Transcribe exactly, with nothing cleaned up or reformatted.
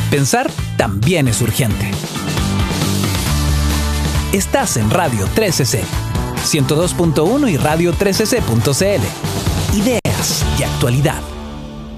Pensar también es urgente. Estás en Radio trece ce, ciento dos punto uno y radio trece ce punto ce ele. Ideas y actualidad.